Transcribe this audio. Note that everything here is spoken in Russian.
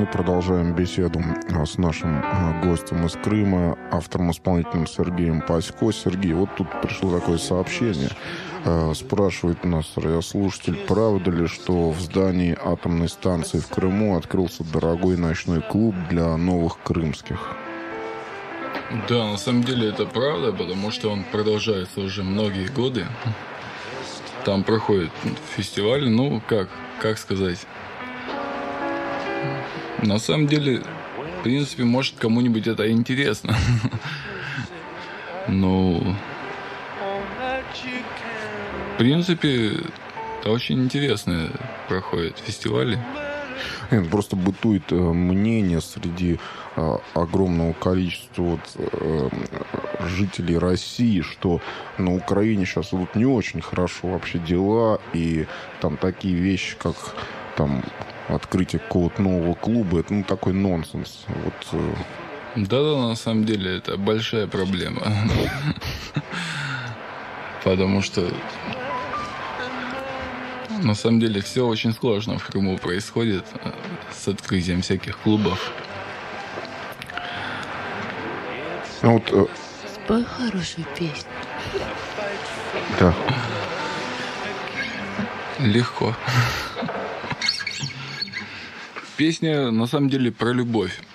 продолжаем беседу с нашим гостем из Крыма, автором-исполнителем Сергеем Пасько. Сергей, вот тут пришло такое сообщение. Спрашивает нас радиослушатель, правда ли, что в здании атомной станции в Крыму открылся дорогой ночной клуб для новых крымских? Да, на самом деле это правда, потому что он продолжается уже многие годы. Там проходят фестивали, ну, как сказать... На самом деле, в принципе, может, кому-нибудь это интересно. Ну, в принципе, это очень интересно проходят фестивали. Нет, просто бытует мнение среди огромного количества жителей России, что на Украине сейчас идут не очень хорошо вообще дела, и там такие вещи, как там открытие какого-то нового клуба, это такой нонсенс. Да, на самом деле это большая проблема. Потому что на самом деле все очень сложно в Крыму происходит с открытием всяких клубов. Спой хорошую песню. Да. Легко. Песня, на самом деле, про любовь.